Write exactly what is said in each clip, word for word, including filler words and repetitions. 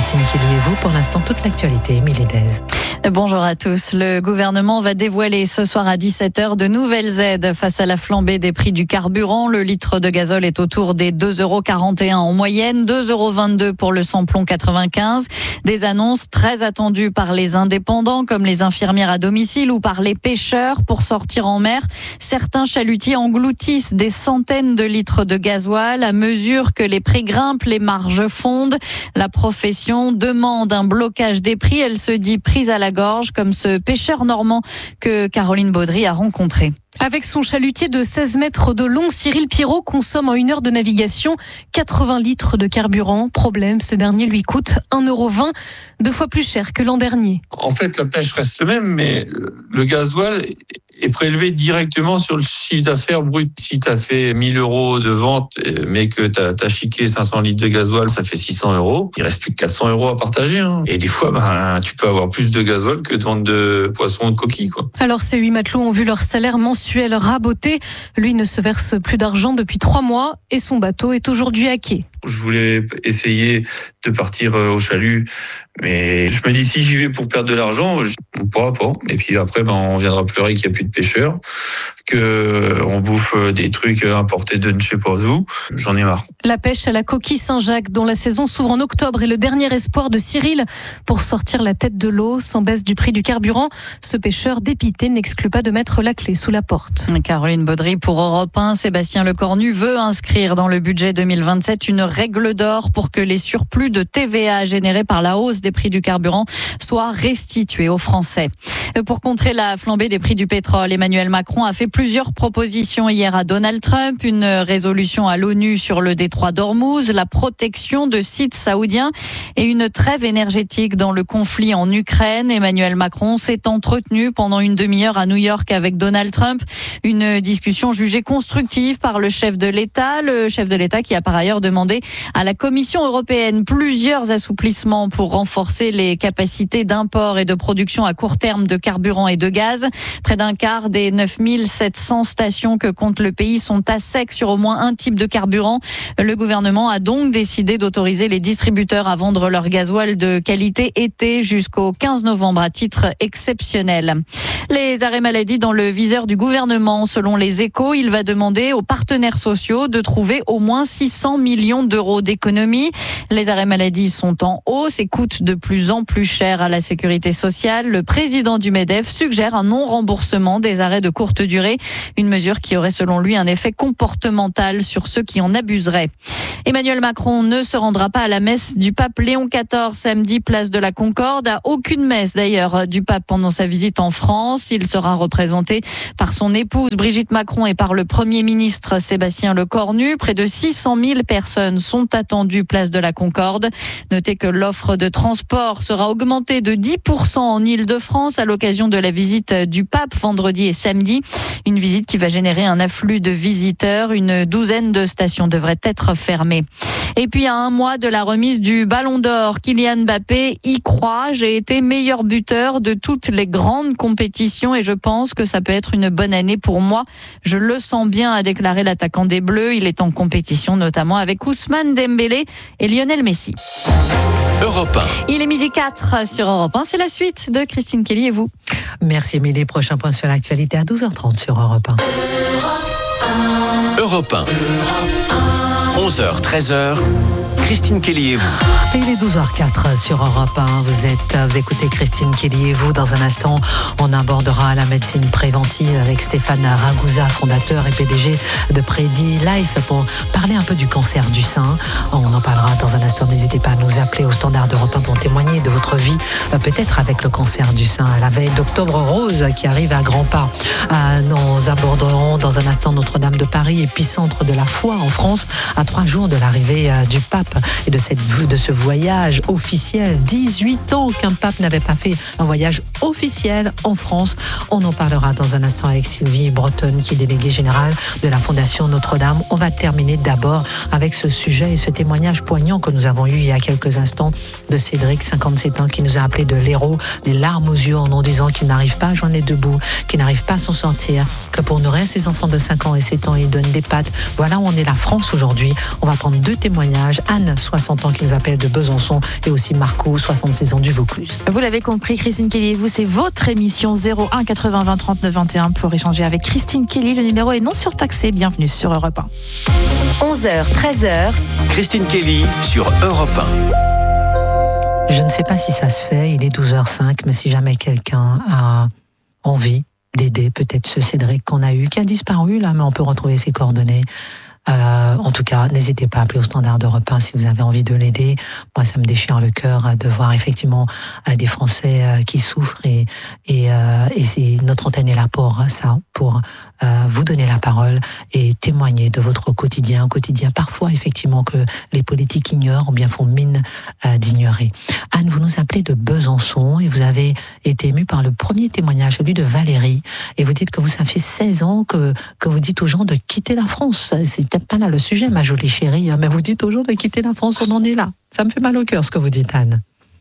Christine Kelly et vous. Pour l'instant, toute l'actualité, Émilie Dez. Bonjour à tous. Le gouvernement va dévoiler ce soir à dix-sept heures de nouvelles aides face à la flambée des prix du carburant. Le litre de gazole est autour des deux euros quarante et un en moyenne, deux euros vingt-deux pour le samplon quatre-vingt-quinze. Des annonces très attendues par les indépendants comme les infirmières à domicile ou par les pêcheurs pour sortir en mer. Certains chalutiers engloutissent des centaines de litres de gasoil. À mesure que les prix grimpent, les marges fondent. La profession demande un blocage des prix. Elle se dit prise à la gorge, comme ce pêcheur normand que Caroline Baudry a rencontré. Avec son chalutier de seize mètres de long, Cyril Pirot consomme en une heure de navigation quatre-vingts litres de carburant. Problème, ce dernier lui coûte un euro vingt, deux fois plus cher que l'an dernier. En fait, la pêche reste le même, mais le gasoil est prélevé directement sur le chiffre d'affaires brut. Si tu as fait mille euros de vente, mais que tu as chiqué cinq cents litres de gasoil, ça fait six cents euros. Il reste plus que quatre cents euros à partager. Hein. Et des fois, ben, tu peux avoir plus de gasoil que de vente de poissons ou de coquilles, quoi. Alors, ces huit matelots ont vu leur salaire mensuel raboté. Lui ne se verse plus d'argent depuis trois mois et son bateau est aujourd'hui à quai. Je voulais essayer de partir au chalut, mais je me dis si j'y vais pour perdre de l'argent, on ne pourra pas. Et puis après, ben, on viendra pleurer qu'il n'y a plus de pêcheurs, qu'on bouffe des trucs importés de ne sais pas où. J'en ai marre. La pêche à la coquille Saint-Jacques, dont la saison s'ouvre en octobre, est le dernier espoir de Cyril pour sortir la tête de l'eau. Sans baisse du prix du carburant, ce pêcheur dépité n'exclut pas de mettre la clé sous la porte. Caroline Baudry pour Europe un. Sébastien Lecornu veut inscrire dans le budget deux mille vingt-sept une règle d'or pour que les surplus de T V A générés par la hausse des prix du carburant soient restitués aux Français. Pour contrer la flambée des prix du pétrole, Emmanuel Macron a fait plusieurs propositions hier à Donald Trump. Une résolution à l'ONU sur le détroit d'Ormuz, la protection de sites saoudiens et une trêve énergétique dans le conflit en Ukraine. Emmanuel Macron s'est entretenu pendant une demi-heure à New York avec Donald Trump. Une discussion jugée constructive par le chef de l'État. Le chef de l'État qui a par ailleurs demandé à la Commission européenne plusieurs assouplissements pour renforcer les capacités d'import et de production à court terme de carburant et de gaz. Près d'un quart des neuf mille sept cents stations que compte le pays sont à sec sur au moins un type de carburant. Le gouvernement a donc décidé d'autoriser les distributeurs à vendre leur gasoil de qualité été jusqu'au quinze novembre à titre exceptionnel. Les arrêts maladie dans le viseur du gouvernement. Selon les Échos, il va demander aux partenaires sociaux de trouver au moins six cents millions d'euros d'économies. Les arrêts maladie sont en hausse et coûtent de plus en plus cher à la sécurité sociale. Le président du MEDEF suggère un non-remboursement des arrêts de courte durée, une mesure qui aurait selon lui un effet comportemental sur ceux qui en abuseraient. Emmanuel Macron ne se rendra pas à la messe du pape Léon quatorze samedi place de la Concorde. À aucune messe d'ailleurs du pape pendant sa visite en France. Il sera représenté par son épouse Brigitte Macron et par le Premier ministre Sébastien Lecornu. Près de six cent mille personnes sont attendues place de la Concorde. Notez que l'offre de transport sera augmentée de dix pour cent en Île-de-France à l'occasion de la visite du pape vendredi et samedi. Une visite qui va générer un afflux de visiteurs. Une douzaine de stations devraient être fermées. Et puis à un mois de la remise du Ballon d'Or, Kylian Mbappé y croit. J'ai été meilleur buteur de toutes les grandes compétitions et je pense que ça peut être une bonne année pour moi. Je le sens bien, a déclaré l'attaquant des Bleus. Il est en compétition notamment avec Ousmane Dembélé et Lionel Messi. Europe un. Il est midi quatre sur Europe un. C'est la suite de Christine Kelly et vous. Merci Émilie. Prochain point sur l'actualité à douze heures trente sur Europe un. Europe un. onze heures, treize heures. Christine Kelly et vous. Et il est douze heures quatre sur Europe un. Vous êtes, vous écoutez Christine Kelly et vous. Dans un instant, on abordera la médecine préventive avec Stéphane Ragusa, fondateur et P D G de Predi Life, pour parler un peu du cancer du sein. On en parlera dans un instant. N'hésitez pas à nous appeler au standard d'Europe un pour témoigner de votre vie, peut-être avec le cancer du sein à la veille d'Octobre Rose qui arrive à grands pas. Euh, nous aborderons dans un instant Notre-Dame de Paris, épicentre de la foi en France, à trois jours de l'arrivée euh, du pape et de, cette, de ce voyage officiel. dix-huit ans qu'un pape n'avait pas fait un voyage officiel en France. On en parlera dans un instant avec Sylvie Breton, qui est déléguée générale de la Fondation Notre-Dame. On va terminer d'abord avec ce sujet et ce témoignage poignant que nous avons eu il y a quelques instants de Cédric, cinquante-sept ans, qui nous a appelé de l'héros, des larmes aux yeux, en nous disant qu'il n'arrive pas à joindre les deux bouts, qu'il n'arrive pas à s'en sortir, que pour nourrir ses enfants de cinq ans et sept ans, il donne des pattes. Voilà où on est la France aujourd'hui. On va prendre deux témoignages. Anne Anne, soixante ans, qui nous appelle de Besançon, et aussi Marco, soixante-six ans, du Vaucluse. Vous l'avez compris, Christine Kelly et vous, c'est votre émission zéro un quatre-vingts vingt trente-neuf vingt et un pour échanger avec Christine Kelly. Le numéro est non surtaxé. Bienvenue sur Europe un. onze heures treize heures. Christine Kelly sur Europe un. Je ne sais pas si ça se fait, il est douze heures cinq, mais si jamais quelqu'un a envie d'aider peut-être ce Cédric qu'on a eu, qui a disparu là, mais on peut retrouver ses coordonnées. Euh, en tout cas, n'hésitez pas à appeler au standard d'Europe un si vous avez envie de l'aider. Moi, ça me déchire le cœur de voir effectivement des Français qui souffrent et, et, et c'est, notre antenne est là pour ça, pour euh, vous donner la parole et témoigner de votre quotidien, un quotidien parfois effectivement que les politiques ignorent ou bien font mine euh, d'ignorer. Anne, vous nous appelez de Besançon et vous avez été émue par le premier témoignage, celui de Valérie, et vous dites que vous, ça fait seize ans que, que vous dites aux gens de quitter la France. C'est pas là le sujet, ma jolie chérie, mais vous dites aux gens de quitter la France, on en est là. Ça me fait mal au cœur ce que vous dites, Anne.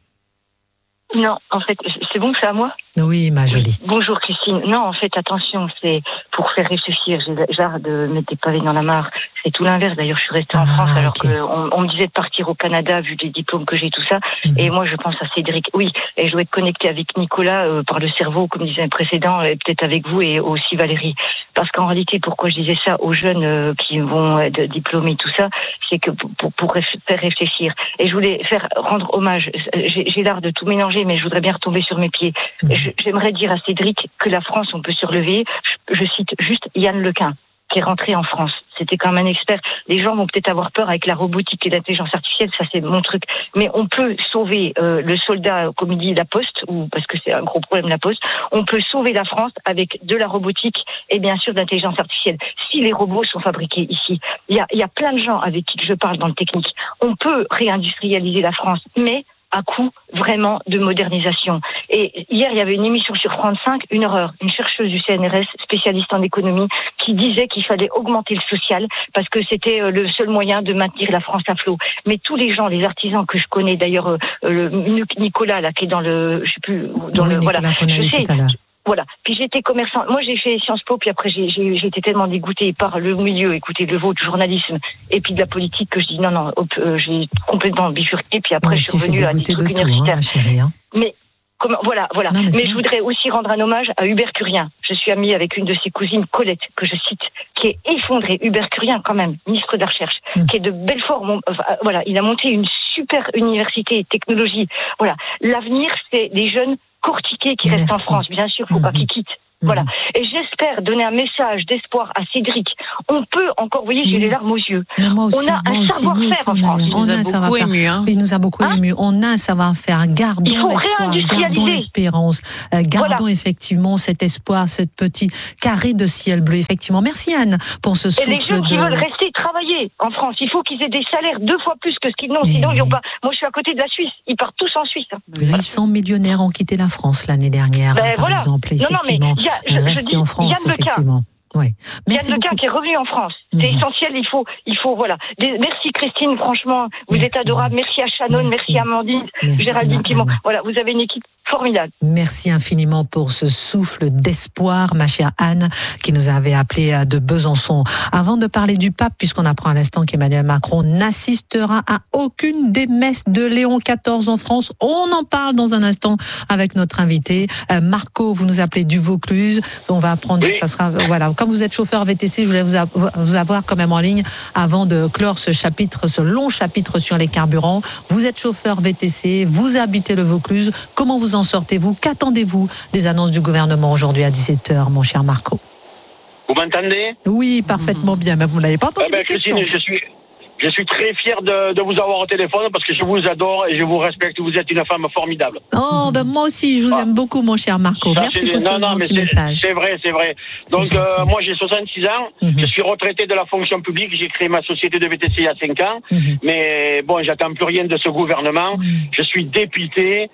Non, en fait, c'est bon, c'est à moi ? Oui, ma jolie. Bonjour Christine. Non, en fait, attention, c'est pour faire réfléchir. J'ai l'art de mettre des pavés dans la mare. C'est tout l'inverse. D'ailleurs, je suis restée en ah, France alors okay. qu'on on me disait de partir au Canada vu les diplômes que j'ai, tout ça. Mm-hmm. Et moi, je pense à Cédric. Oui, et je dois être connectée avec Nicolas euh, par le cerveau, comme disait un précédent, et peut-être avec vous et aussi Valérie. Parce qu'en réalité, pourquoi je disais ça aux jeunes euh, qui vont être diplômés, tout ça, c'est que pour, pour, pour faire réfléchir. Et je voulais faire rendre hommage. J'ai l'art de tout mélanger, mais je voudrais bien retomber sur mes pieds. Mm-hmm. J'aimerais dire à Cédric que la France, on peut se relever. Je, je cite juste Yann Lequin, qui est rentré en France. C'était quand même un expert. Les gens vont peut-être avoir peur avec la robotique et l'intelligence artificielle, ça c'est mon truc. Mais on peut sauver euh, le soldat, comme il dit, la Poste, ou parce que c'est un gros problème la Poste. On peut sauver la France avec de la robotique et bien sûr de l'intelligence artificielle. Si les robots sont fabriqués ici, il y a, il y a plein de gens avec qui je parle dans le technique. On peut réindustrialiser la France, mais à coup vraiment de modernisation. Et hier, il y avait une émission sur France cinq, une horreur, une chercheuse du C N R S, spécialiste en économie, qui disait qu'il fallait augmenter le social parce que c'était le seul moyen de maintenir la France à flot. Mais tous les gens, les artisans que je connais, d'ailleurs, euh, le Nicolas, là, qui est dans le, je sais plus, dans oui, le, Nicolas, voilà, je sais. Voilà. Puis j'étais commerçant. Moi, j'ai fait Sciences Po, puis après, j'ai, j'ai, j'ai été tellement dégoûtée par le milieu, écoutez, le vôtre, journalisme, et puis de la politique, que je dis non, non, hop, euh, j'ai complètement bifurqué, puis après, Moi je suis revenue à des trucs de universitaires. Tout, hein, chérie, hein. Mais, comment, voilà, voilà. Non, mais mais je voudrais aussi rendre un hommage à Hubert Curien. Je suis amie avec une de ses cousines, Colette, que je cite, qui est effondrée. Hubert Curien, quand même, ministre de la Recherche, mmh. qui est de Belfort. Mon, euh, voilà, il a monté une super université, technologie. Voilà. L'avenir, c'est les jeunes courtiqués qui Merci. restent en France. Bien sûr, faut mmh. pas qu'ils quittent. Voilà. Et j'espère donner un message d'espoir à Cédric. On peut encore, vous voyez, j'ai oui. les larmes aux yeux. Aussi, on a un savoir-faire en France. Il nous a, a beaucoup ému. Hein. Il nous a beaucoup hein ému. On a un savoir-faire. Gardons l'espoir, gardons l'espérance. Euh, gardons voilà. effectivement cet espoir, cette petite carré de ciel bleu. Effectivement. Merci Anne pour ce souffle. Et les jeunes de... qui veulent rester travailler en France, il faut qu'ils aient des salaires deux fois plus que ce qu'ils n'ont. Sinon, oui. ils n'ont pas. Moi, je suis à côté de la Suisse. Ils partent tous en Suisse. huit cents millionnaires ont quitté la France l'année dernière, ben, par voilà. exemple. Effectivement. Non, non, mais je, rester je dis, en France, Yann effectivement. Ouais. Yann Lequin qui est revenu en France. C'est mmh. essentiel, il faut, il faut, voilà. Des, merci Christine, franchement, vous merci. êtes adorable. Merci à Shannon, merci, merci à Amandine, merci Géraldine Clément. Voilà, vous avez une équipe formidable. Merci infiniment pour ce souffle d'espoir, ma chère Anne, qui nous avait appelé de Besançon. Avant de parler du pape, puisqu'on apprend à l'instant qu'Emmanuel Macron n'assistera à aucune des messes de Léon quatorze en France, on en parle dans un instant avec notre invité. Euh, Marco, vous nous appelez du Vaucluse. On va apprendre, oui. ça sera, voilà. Comme vous êtes chauffeur V T C, je voulais vous, a, vous avoir quand même en ligne avant de clore ce chapitre, ce long chapitre sur les carburants. Vous êtes chauffeur V T C, vous habitez le Vaucluse. Comment vous en sortez-vous? Qu'attendez-vous des annonces du gouvernement aujourd'hui à dix-sept heures, mon cher Marco? Vous m'entendez? Oui, parfaitement bien, mais vous ne l'avez pas entendu. Eh ben, Christine, je suis... Je suis très fier de, de vous avoir au téléphone parce que je vous adore et je vous respecte. Vous êtes une femme formidable. Oh, ben moi aussi, je vous ah. aime beaucoup, mon cher Marco. Ça, Merci pour ce gentil message. C'est vrai, c'est vrai. Donc, euh, moi, j'ai soixante-six ans. Mm-hmm. Je suis retraité de la fonction publique. J'ai créé ma société de V T C il y a cinq ans. Mm-hmm. Mais bon, j'attends plus rien de ce gouvernement. Mm-hmm. Je suis député.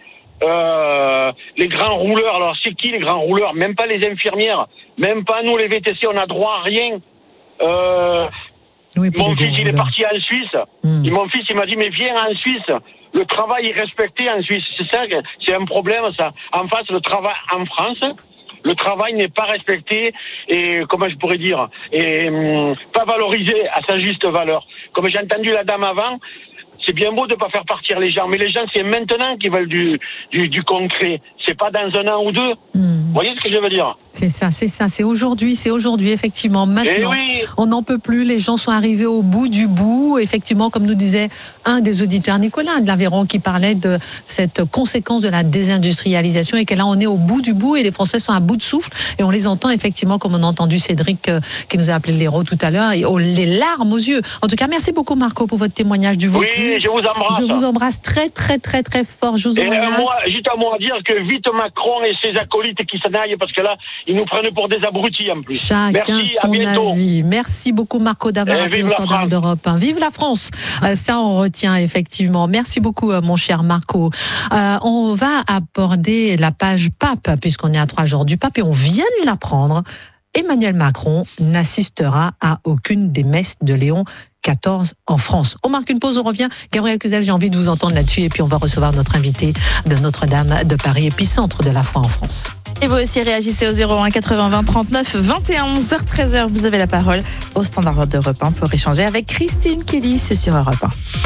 Euh, les grands rouleurs, alors c'est qui les grands rouleurs? Même pas les infirmières. Même pas nous, les V T C, on n'a droit à rien. Euh... Oui, mon fils, il est parti en Suisse. Mmh. Et mon fils, il m'a dit, mais viens en Suisse. Le travail est respecté en Suisse. C'est ça, c'est un problème, ça. En face, le travail en France, le travail n'est pas respecté et, comment je pourrais dire, et hum, pas valorisé à sa juste valeur. Comme j'ai entendu la dame avant, c'est bien beau de pas faire partir les gens, mais les gens, c'est maintenant qu'ils veulent du, du, du concret. C'est pas dans un an ou deux. Mmh. Vous voyez ce que je veux dire? C'est ça, c'est ça. C'est aujourd'hui, c'est aujourd'hui, effectivement. Maintenant, oui. on n'en peut plus. Les gens sont arrivés au bout du bout. Effectivement, comme nous disait un des auditeurs, Nicolas de l'Aveyron, qui parlait de cette conséquence de la désindustrialisation et que là, on est au bout du bout et les Français sont à bout de souffle. Et on les entend effectivement, comme on a entendu Cédric euh, qui nous a appelé l'héros tout à l'heure, et oh, les larmes aux yeux. En tout cas, merci beaucoup Marco pour votre témoignage du Vaucluse. Oui, je vous embrasse. Je vous embrasse très, très, très, très fort. Je vous et embrasse. Euh, moi, juste à moi dire que vite Macron et ses acolytes qui s'en aillent parce que là, ils nous prennent pour des abrutis en plus. Chacun Merci, son à bientôt. avis. Merci beaucoup Marco d'avoir Eh, appelé au vive la Standard France. d'Europe. Vive la France. Euh, ça, on retient effectivement. Merci beaucoup, euh, mon cher Marco. Euh, on va aborder la page pape, puisqu'on est à trois jours du pape et on vient de l'apprendre. Emmanuel Macron n'assistera à aucune des messes de Léon quatorze en France. On marque une pause, on revient. Gabriel Cluzel, j'ai envie de vous entendre là-dessus et puis on va recevoir notre invité de Notre-Dame de Paris, épicentre de la foi en France. Et vous aussi réagissez au zéro un quatre-vingts vingt trente-neuf vingt et un, onze heures treize heures. Vous avez la parole au Standard d'Europe un pour échanger avec Christine Kelly, c'est sur Europe un.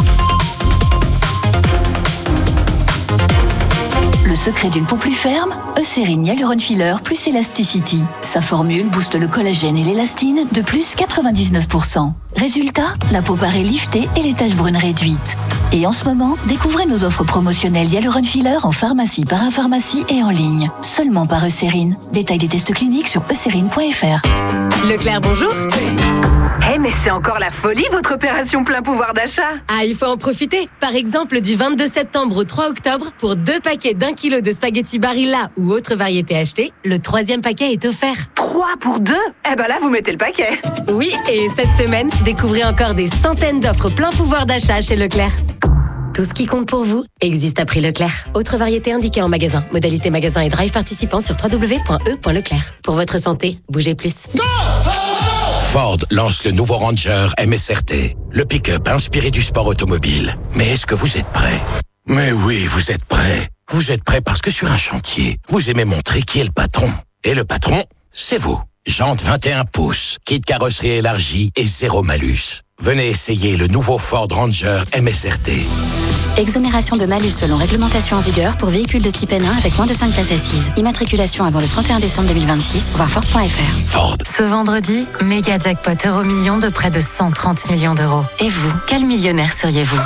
Le secret d'une peau plus ferme, Eucérine Hyaluron Filler plus Elasticity. Sa formule booste le collagène et l'élastine de plus quatre-vingt-dix-neuf pour cent. Résultat, la peau paraît liftée et les taches brunes réduites. Et en ce moment, découvrez nos offres promotionnelles Hyaluron Filler en pharmacie, parapharmacie et en ligne. Seulement par Eucérine. Détail des tests cliniques sur eucérine point f r. Leclerc, bonjour. Eh hey, mais c'est encore la folie votre opération plein pouvoir d'achat. Ah, il faut en profiter. Par exemple, du vingt-deux septembre au trois octobre, pour deux paquets d'un kilo de spaghettis Barilla ou autre variété achetée, le troisième paquet est offert. Trois pour deux? Eh ben là, vous mettez le paquet. Oui, et cette semaine, découvrez encore des centaines d'offres plein pouvoir d'achat chez Leclerc. Tout ce qui compte pour vous existe à prix Leclerc. Autre variété indiquée en magasin. Modalité magasin et drive participant sur w w w point e point leclerc. Pour votre santé, bougez plus. Go! Ford lance le nouveau Ranger M S R T, le pick-up inspiré du sport automobile. Mais est-ce que vous êtes prêts? Mais oui, vous êtes prêts. Vous êtes prêts parce que sur un chantier, vous aimez montrer qui est le patron. Et le patron, c'est vous. Jantes vingt et un pouces, kit carrosserie élargie et zéro malus. Venez essayer le nouveau Ford Ranger M S R T. Exonération de malus selon réglementation en vigueur pour véhicules de type N un avec moins de cinq places assises. Immatriculation avant le trente et un décembre deux mille vingt-six, voir Ford point f r. Ford. Ce vendredi, méga jackpot euro million de près de cent trente millions d'euros. Et vous, quel millionnaire seriez-vous?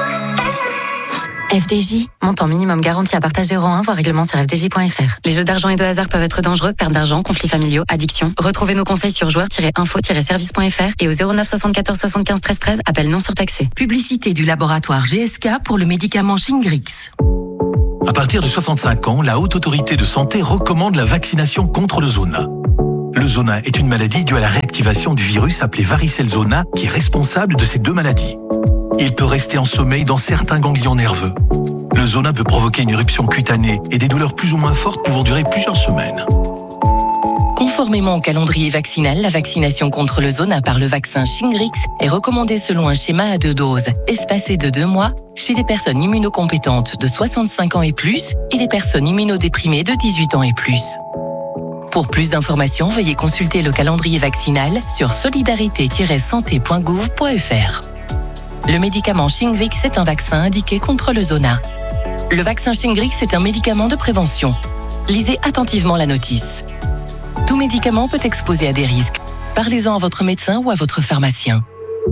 F D J, montant minimum garanti à partager rang un, voire règlement sur f d j point f r. Les jeux d'argent et de hasard peuvent être dangereux, perte d'argent, conflits familiaux, addiction. Retrouvez nos conseils sur joueurs tiret info tiret service point f r et au zéro neuf soixante-quatorze soixante-quinze treize treize, appel non surtaxé. Publicité du laboratoire G S K pour le médicament Shingrix. À partir de soixante-cinq ans, la Haute Autorité de Santé recommande la vaccination contre le zona. Le zona est une maladie due à la réactivation du virus appelé varicelle zona qui est responsable de ces deux maladies. Il peut rester en sommeil dans certains ganglions nerveux. Le zona peut provoquer une éruption cutanée et des douleurs plus ou moins fortes pouvant durer plusieurs semaines. Conformément au calendrier vaccinal, la vaccination contre le zona par le vaccin Shingrix est recommandée selon un schéma à deux doses, espacé de deux mois, chez les personnes immunocompétentes de soixante-cinq ans et plus et les personnes immunodéprimées de dix-huit ans et plus. Pour plus d'informations, veuillez consulter le calendrier vaccinal sur solidarité tiret santé point gouv point f r. Le médicament Shingrix est un vaccin indiqué contre le zona. Le vaccin Shingrix est un médicament de prévention. Lisez attentivement la notice. Tout médicament peut exposer à des risques. Parlez-en à votre médecin ou à votre pharmacien.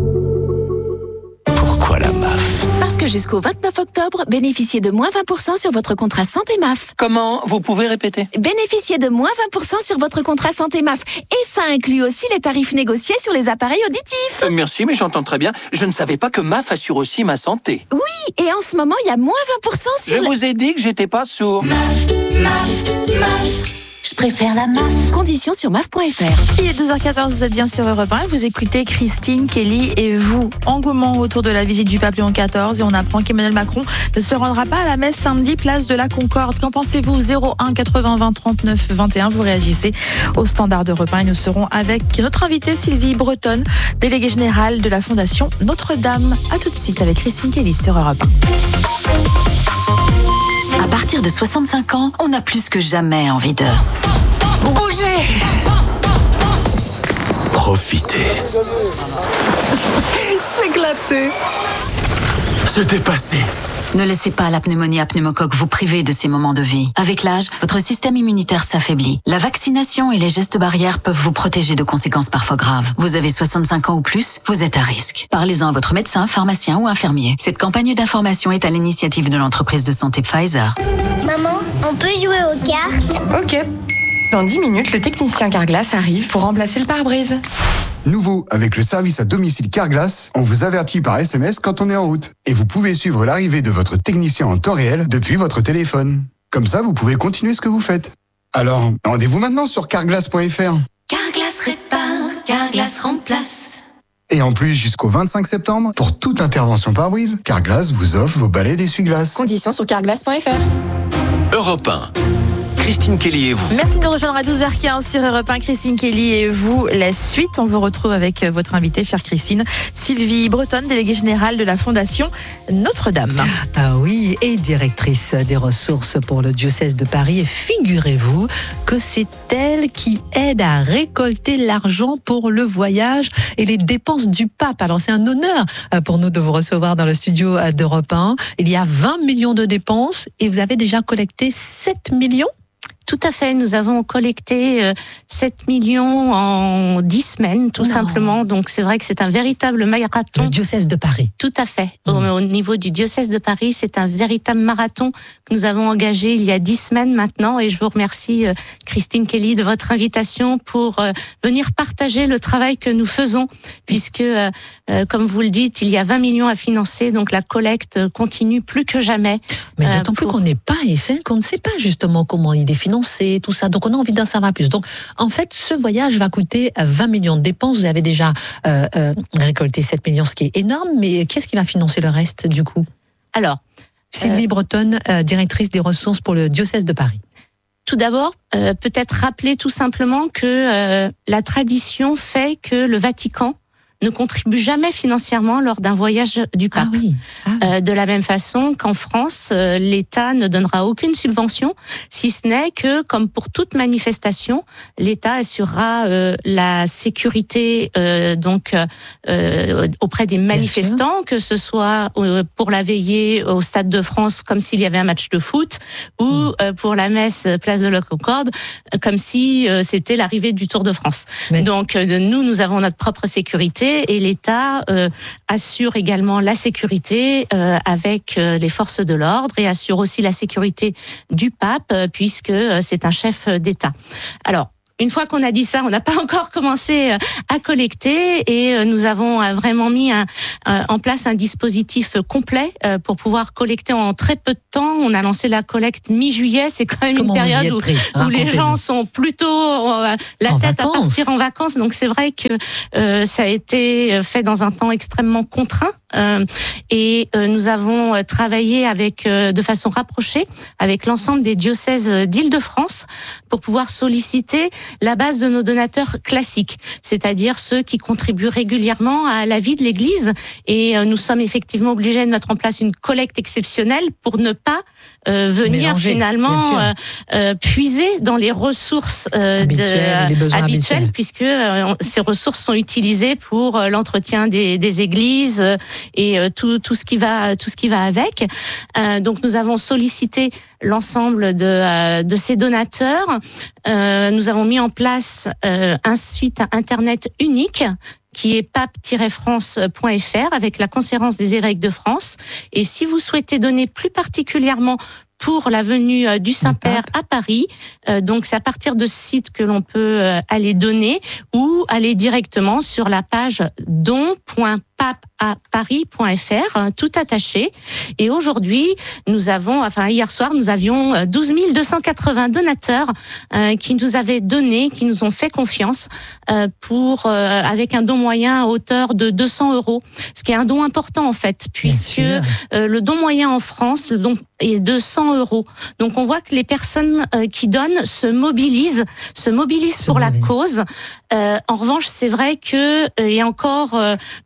Pourquoi la M A F? Parce que jusqu'au vingt-neuf octobre, bénéficiez de moins vingt pour cent sur votre contrat santé M A F. Comment? Vous pouvez répéter? Bénéficiez de moins vingt pour cent sur votre contrat santé M A F. Et ça inclut aussi les tarifs négociés sur les appareils auditifs. Euh, merci, mais j'entends très bien. Je ne savais pas que M A F assure aussi ma santé. Oui, et en ce moment, il y a moins vingt pour cent sur... Je le... vous ai dit que j'étais pas sourd. M A F, M A F, M A F. Je préfère la M A F. Conditions sur M A F point f r. Il est douze heures quatorze, vous êtes bien sur Europe un. Vous écoutez Christine Kelly et vous. Engouement autour de la visite du pape Léon quatorze et on apprend qu'Emmanuel Macron ne se rendra pas à la messe samedi, place de la Concorde. Qu'en pensez-vous? Zéro un quatre-vingts vingt trente-neuf vingt et un. Vous réagissez au Standard d'Europe un et nous serons avec notre invitée Sylvie Bretonne, déléguée générale de la Fondation Notre-Dame. A tout de suite avec Christine Kelly sur Europe un. À partir de soixante-cinq ans, on a plus que jamais envie de bouger. Profitez. S'éclater. C'était passé. Ne laissez pas la pneumonie à pneumocoque vous priver de ces moments de vie. Avec l'âge, votre système immunitaire s'affaiblit. La vaccination et les gestes barrières peuvent vous protéger de conséquences parfois graves. Vous avez soixante-cinq ans ou plus, vous êtes à risque. Parlez-en à votre médecin, pharmacien ou infirmier. Cette campagne d'information est à l'initiative de l'entreprise de santé Pfizer. Maman, on peut jouer aux cartes? Ok. Dans dix minutes, le technicien Carglass arrive pour remplacer le pare-brise. Nouveau, avec le service à domicile Carglass, on vous avertit par S M S quand on est en route. Et vous pouvez suivre l'arrivée de votre technicien en temps réel depuis votre téléphone. Comme ça, vous pouvez continuer ce que vous faites. Alors, rendez-vous maintenant sur carglass point f r. Carglass répare, Carglass remplace. Et en plus, jusqu'au vingt-cinq septembre, pour toute intervention pare-brise, Carglass vous offre vos balais d'essuie-glace. Conditions sur carglass point f r. Europe un. Christine Kelly et vous. Merci de nous rejoindre à douze heures quinze sur Europe un. Christine Kelly et vous, la suite. On vous retrouve avec votre invitée, chère Christine, Sylvie Bretonne, déléguée générale de la Fondation Notre-Dame. Ah oui, et directrice des ressources pour le diocèse de Paris. Et figurez-vous que c'est elle qui aide à récolter l'argent pour le voyage et les dépenses du pape. Alors c'est un honneur pour nous de vous recevoir dans le studio d'Europe un. Il y a vingt millions de dépenses et vous avez déjà collecté sept millions. Tout à fait, nous avons collecté euh, sept millions en dix semaines, tout non. simplement. Donc c'est vrai que c'est un véritable marathon. Le diocèse de Paris. Tout à fait. Mmh. Au, au niveau du diocèse de Paris, c'est un véritable marathon que nous avons engagé il y a dix semaines maintenant. Et je vous remercie, euh, Christine Kelly, de votre invitation pour euh, venir partager le travail que nous faisons, puisque, euh, euh, comme vous le dites, il y a vingt millions à financer, donc la collecte continue plus que jamais. Mais d'autant euh, pour... plus qu'on n'est pas et qu'on ne sait pas justement comment il est financé. Tout ça, donc on a envie d'en savoir plus. Donc en fait, ce voyage va coûter vingt millions de dépenses. Vous avez déjà euh, euh, récolté sept millions, ce qui est énorme, mais qui est-ce qui va financer le reste du coup? Alors, Sylvie euh... Bretonne, euh, directrice des ressources pour le diocèse de Paris. Tout d'abord, euh, peut-être rappeler tout simplement que euh, la tradition fait que le Vatican ne contribue jamais financièrement lors d'un voyage du pape. Ah oui. Ah oui. Euh, de la même façon qu'en France, euh, l'État ne donnera aucune subvention, si ce n'est que, comme pour toute manifestation, l'État assurera euh, la sécurité euh, donc euh, auprès des manifestants, que ce soit euh, pour la veillée au Stade de France, comme s'il y avait un match de foot, ou mmh. euh, pour la messe place de la Concorde, comme si euh, c'était l'arrivée du Tour de France. Mais... Donc euh, nous, nous avons notre propre sécurité. Et l'État euh, assure également la sécurité euh, avec euh, les forces de l'ordre et assure aussi la sécurité du pape euh, puisque euh, c'est un chef d'État. Alors, une fois qu'on a dit ça, on n'a pas encore commencé à collecter et nous avons vraiment mis un, en place un dispositif complet pour pouvoir collecter en très peu de temps. On a lancé la collecte mi-juillet, c'est quand même Comment une période où, où les gens sont plutôt la en tête vacances. à partir en vacances. Donc c'est vrai que euh, ça a été fait dans un temps extrêmement contraint. Euh, et euh, nous avons travaillé avec euh, de façon rapprochée avec l'ensemble des diocèses d'Île-de-France pour pouvoir solliciter la base de nos donateurs classiques, c'est-à-dire ceux qui contribuent régulièrement à la vie de l'Église. Et euh, nous sommes effectivement obligés de mettre en place une collecte exceptionnelle pour ne pas euh, venir Mélanger, finalement euh, euh, puiser dans les ressources euh, habituelles, de, les habituelles, habituels. puisque euh, ces ressources sont utilisées pour euh, l'entretien des, des églises euh, et euh, tout, tout ce qui va, tout ce qui va avec. Euh, donc nous avons sollicité l'ensemble de, euh, de ces donateurs. Euh, nous avons mis en place euh, un site internet unique qui est pape tiret france point f r avec la conférence des évêques de France. Et si vous souhaitez donner plus particulièrement pour la venue du Saint-Père à Paris, euh, donc c'est à partir de ce site que l'on peut euh, aller donner ou aller directement sur la page don point pape à paris point f r, tout attaché. Et aujourd'hui, nous avons, enfin hier soir, nous avions douze mille deux cent quatre-vingts donateurs euh, qui nous avaient donné, qui nous ont fait confiance euh, pour euh, avec un don moyen à hauteur de deux cents euros, ce qui est un don important en fait, puisque euh, le don moyen en France, le don est de cent euros. Donc on voit que les personnes euh, qui donnent se mobilisent, se mobilisent pour la cause. Euh, en revanche, c'est vrai que euh, il y a encore euh, beaucoup de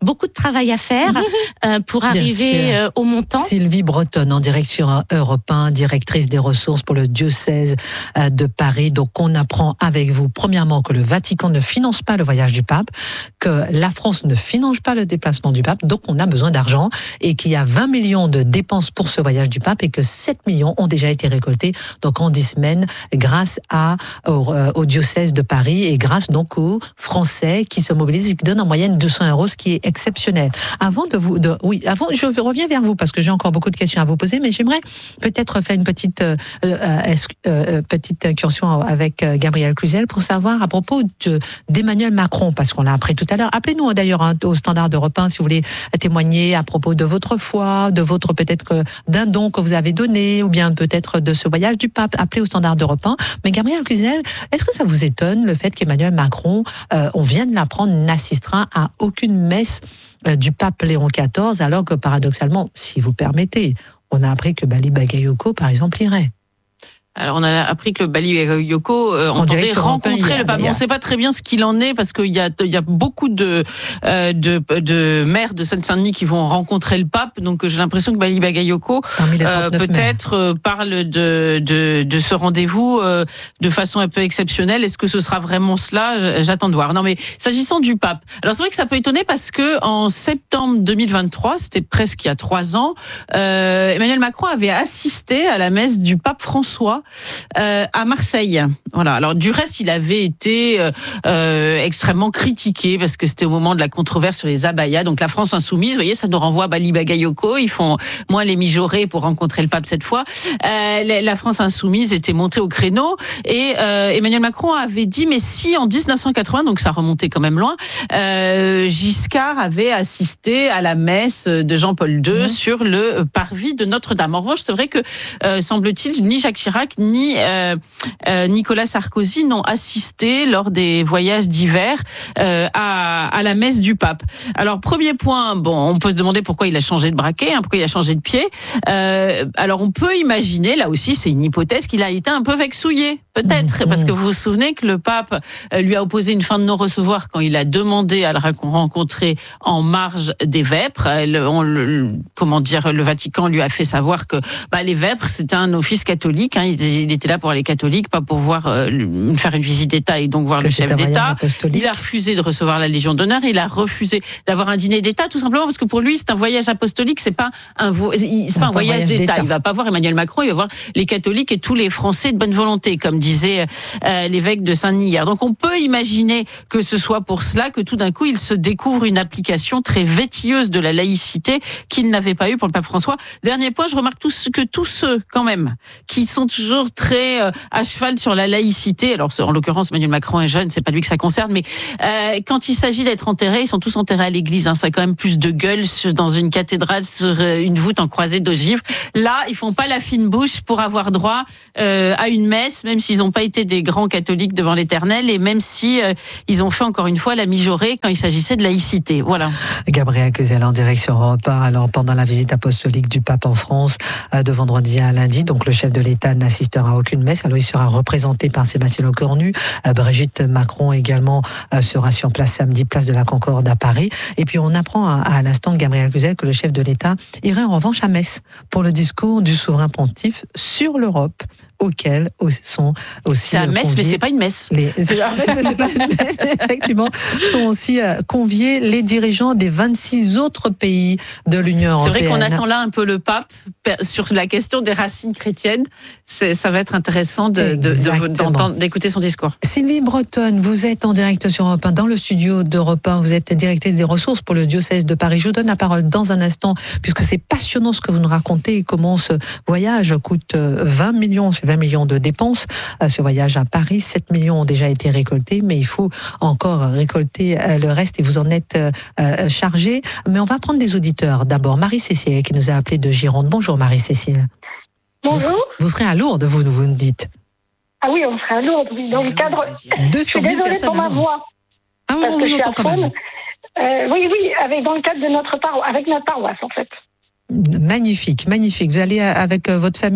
travail à faire euh, pour arriver euh, au montant. Sylvie Breton, en direct sur Europe un, directrice des ressources pour le diocèse euh, de Paris. Donc, on apprend avec vous, premièrement, que le Vatican ne finance pas le voyage du pape, que la France ne finance pas le déplacement du pape, donc on a besoin d'argent, et qu'il y a vingt millions de dépenses pour ce voyage du pape, et que sept millions ont déjà été récoltés donc en dix semaines grâce à, au, euh, au diocèse de Paris, et grâce donc aux Français qui se mobilisent et qui donnent en moyenne deux cents euros, ce qui est exceptionnel. Avant de vous, de, oui, avant, je reviens vers vous parce que j'ai encore beaucoup de questions à vous poser, mais j'aimerais peut-être faire une petite, euh, euh, euh, petite incursion avec Gabriel Cluzel pour savoir à propos de, d'Emmanuel Macron, parce qu'on l'a appris tout à l'heure. Appelez-nous d'ailleurs hein, au standard d'Europe un si vous voulez témoigner à propos de votre foi, de votre peut-être que, d'un don que vous avez donné, ou bien peut-être de ce voyage du pape. Appelez au standard d'Europe un. Mais Gabriel Cluzel, est-ce que ça vous étonne le fait qu'Emmanuel Macron, euh, on vient de l'apprendre, n'assistera à aucune messe euh, du pape Léon quatorze, alors que paradoxalement, si vous permettez, on a appris que Bali Bagayoko, par exemple, irait. Alors on a appris que le Bagayoko euh, entendait rencontrer le pape. On ne sait pas très bien ce qu'il en est parce qu'il y a, il y a beaucoup de, euh, de, de maires de Seine-Saint-Denis qui vont rencontrer le pape. Donc j'ai l'impression que Bali Bagayoko euh, peut-être euh, parle de, de, de ce rendez-vous euh, de façon un peu exceptionnelle. Est-ce que ce sera vraiment cela ? J'attends de voir. Non mais s'agissant du pape, alors c'est vrai que ça peut étonner parce que en septembre deux mille vingt-trois, c'était presque il y a trois ans, euh, Emmanuel Macron avait assisté à la messe du pape François Euh, à Marseille. Voilà. Alors du reste, il avait été euh, euh, extrêmement critiqué parce que c'était au moment de la controverse sur les abayas. Donc la France insoumise, vous voyez, ça nous renvoie à Bali Bagayoko. Ils font moins les mijaurés pour rencontrer le pape cette fois. Euh, la France insoumise était montée au créneau et euh, Emmanuel Macron avait dit mais si en dix-neuf cent quatre-vingts, donc ça remontait quand même loin, euh, Giscard avait assisté à la messe de Jean-Paul deux mmh. sur le parvis de Notre-Dame. En revanche, c'est vrai que euh, semble-t-il ni Jacques Chirac ni euh, euh, Nicolas Sarkozy n'ont assisté lors des voyages d'hiver euh, à, à la messe du pape. Alors premier point, bon, on peut se demander pourquoi il a changé de braquet, hein, pourquoi il a changé de pied. Euh, alors on peut imaginer, là aussi c'est une hypothèse, qu'il a été un peu vexouillé, peut-être, mmh. parce que vous vous souvenez que le pape lui a opposé une fin de non-recevoir quand il a demandé à le rencontrer en marge des vêpres. Le, on, le, comment dire, le Vatican lui a fait savoir que bah, les vêpres c'était un office catholique, hein, il était là pour les catholiques, pas pour voir euh, faire une visite d'État et donc voir que le chef d'État. Il a refusé de recevoir la Légion d'honneur, il a refusé d'avoir un dîner d'État, tout simplement parce que pour lui c'est un voyage apostolique, c'est pas un, vo- c'est pas un voyage, voyage d'État. d'État. Il va pas voir Emmanuel Macron, il va voir les catholiques et tous les Français de bonne volonté, comme disait euh, l'évêque de Saint-Denis hier. Donc on peut imaginer que ce soit pour cela que tout d'un coup il se découvre une application très vétilleuse de la laïcité qu'il n'avait pas eu pour le pape François. Dernier point, je remarque tous, que tous ceux quand même qui sont toujours très euh, à cheval sur la laïcité. Alors, en l'occurrence, Emmanuel Macron est jeune, c'est pas lui que ça concerne, mais euh, quand il s'agit d'être enterré, ils sont tous enterrés à l'église. Hein, ça a quand même plus de gueule sur, dans une cathédrale sur une voûte en croisée d'ogives. Là, ils font pas la fine bouche pour avoir droit euh, à une messe, même s'ils n'ont pas été des grands catholiques devant l'Éternel, et même si euh, ils ont fait encore une fois la mijaurée quand il s'agissait de laïcité. Voilà. Gabriel Cluzel en direct sur Europe un. Alors, pendant la visite apostolique du pape en France, euh, de vendredi à lundi, donc le chef de l'État n'assistera à aucune messe. Alors il sera représenté par Sébastien Lecornu. Euh, Brigitte Macron également euh, sera sur place samedi, place de la Concorde à Paris. Et puis on apprend à, à l'instant de Gabriel Cluzel que le chef de l'État irait en revanche à Metz pour le discours du souverain pontife sur l'Europe, auquel sont aussi c'est à Metz, mais c'est pas une messe. Les, c'est à Metz, mais c'est pas une messe. Effectivement, sont aussi euh, conviés les dirigeants des vingt-six autres pays de l'Union européenne. C'est vrai qu'on attend là un peu le pape sur la question des racines chrétiennes. C'est, ça va être intéressant de, de, de, d'entendre, d'écouter son discours. Sylvie Breton, vous êtes en direct sur Europe un, dans le studio d'Europe un. Vous êtes directrice des ressources pour le diocèse de Paris. Je vous donne la parole dans un instant, puisque c'est passionnant ce que vous nous racontez et comment ce voyage coûte vingt millions, c'est vingt millions de dépenses. Ce voyage à Paris, sept millions ont déjà été récoltés, mais il faut encore récolter le reste et vous en êtes chargé. Mais on va prendre des auditeurs. D'abord, Marie-Cécile qui nous a appelé de Gironde. Bonjour Marie-Cécile. Bonjour. Vous, vous serez à Lourdes, vous, vous nous dites. Ah oui, on serait à Lourdes, oui, dans le cadre... Je suis désolée pour ma voix. Ah oui, on vous entend quand même. Euh, oui, oui, avec, dans le cadre de notre paroisse, avec notre paroisse, en fait. Magnifique, magnifique. Vous allez avec votre famille ?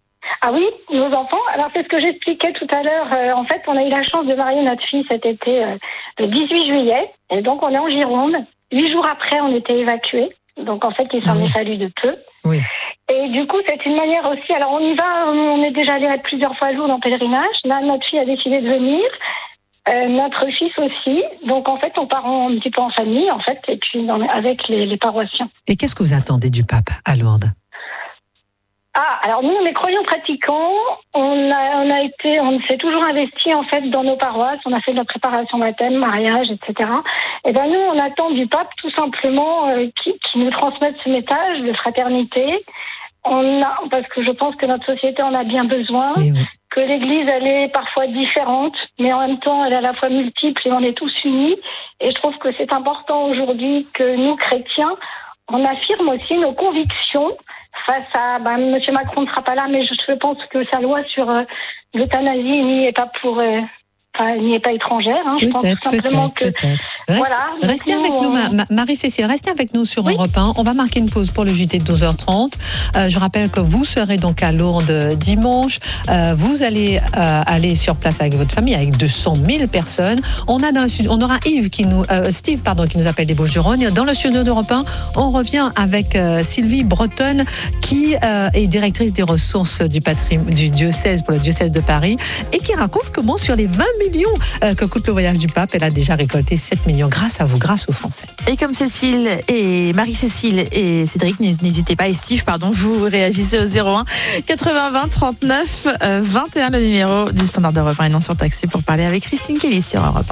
Ah oui, nos enfants. Alors c'est ce que j'expliquais tout à l'heure. Euh, en fait, on a eu la chance de marier notre fille cet été, euh, le dix-huit juillet. Et donc on est en Gironde. huit jours après, on était évacués. Donc en fait, il s'en ah oui. est fallu de peu. Oui. Et du coup, c'est une manière aussi. Alors on y va, on est déjà allé plusieurs fois jour en pèlerinage. Là, notre fille a décidé de venir. Euh, notre fils aussi. Donc en fait, on part un petit peu en famille, en fait, et puis dans, avec les, les paroissiens. Et qu'est-ce que vous attendez du pape à Lourdes? Ah, alors nous, on est croyants pratiquants. On a, on a été, on s'est toujours investi en fait dans nos paroisses. On a fait de la préparation baptême, mariage, et cetera. Et ben nous, on attend du pape tout simplement euh, qui, qui nous transmette ce message de fraternité. On a, parce que je pense que notre société en a bien besoin. Oui, oui. Que l'Église, elle est parfois différente, mais en même temps, elle est à la fois multiple et on est tous unis. Et je trouve que c'est important aujourd'hui que nous, chrétiens, on affirme aussi nos convictions face à... Ben, M. Macron ne sera pas là, mais je, je pense que sa loi sur euh, l'euthanasie n'y est pas pour... Euh, Enfin, elle n'y est pas étrangère. Hein. Je pense tout simplement que... Peut-être. Reste, voilà, restez nous, avec on... nous, ma, ma, Marie-Cécile, restez avec nous sur oui. Europe un. On va marquer une pause pour le J T de douze heures trente. Euh, je rappelle que vous serez donc à Lourdes dimanche. Euh, vous allez euh, aller sur place avec votre famille, avec deux cent mille personnes. On, a dans le, on aura Yves qui nous, euh, Steve pardon, qui nous appelle des Bouches-du-Rhône. Dans le studio d'Europe un, on revient avec euh, Sylvie Bretonne, qui euh, est directrice des ressources du, patrim- du diocèse pour le diocèse de Paris et qui raconte comment sur les vingt millions euh, que coûte le voyage du pape, elle a déjà récolté sept millions grâce à vous, grâce aux Français. Et comme Cécile et Marie-Cécile et Cédric, n'hésitez pas, et Steve, pardon, vous réagissez au zéro un quatre-vingts vingt trente-neuf vingt et un, le numéro du standard d'Europe un et non surtaxé pour parler avec Christine Kelly sur Europe un.